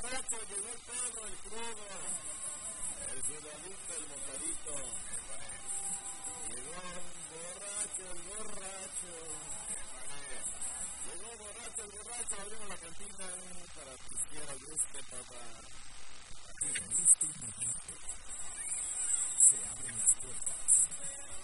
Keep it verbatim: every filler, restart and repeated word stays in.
borracho, llegó el Pedro, el crudo, el ciudadito, el motadito. Llegó un borracho, el borracho. Llegó borracho, el borracho. Abrimos la cantina para que quiera guste, papá. En este momento se abren las puertas